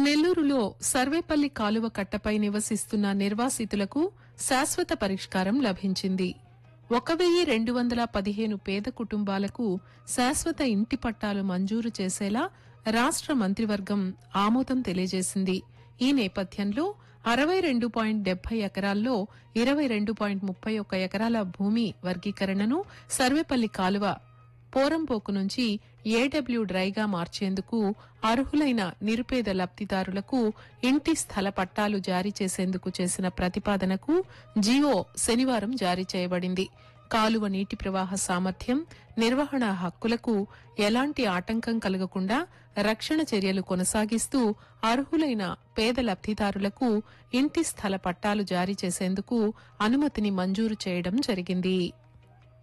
నెల్లూరులో సర్వేపల్లి కాలువ కట్టపై నివసిస్తున్న నిర్వాసితులకు శాశ్వత పరిష్కారం లభించింది. 1215 పేద కుటుంబాలకు శాశ్వత ఇంటి పట్టాలు మంజూరు చేసేలా రాష్ట్ర మంత్రివర్గం ఆమోదం తెలియజేసింది. ఈ నేపథ్యంలో 62.70 ఎకరాల్లో 22.31 ఎకరాల భూమి వర్గీకరణను సర్వేపల్లి కాలువ పోరంపోకు నుంచి ఏడబ్ల్యూ డ్రైగా మార్చేందుకు అర్హులైన నిరుపేద లబ్దిదారులకు ఇంటి స్థల పట్టాలు జారీ చేసేందుకు చేసిన ప్రతిపాదనకు జీవో శనివారం జారీ చేయబడింది. కాలువ నీటి ప్రవాహ సామర్థ్యం, నిర్వహణ హక్కులకు ఎలాంటి ఆటంకం కలగకుండా రక్షణ చర్యలు కొనసాగిస్తూ అర్హులైన పేద లబ్దిదారులకు ఇంటి స్థల పట్టాలు జారీ చేసేందుకు అనుమతిని మంజూరు చేయడం జరిగింది.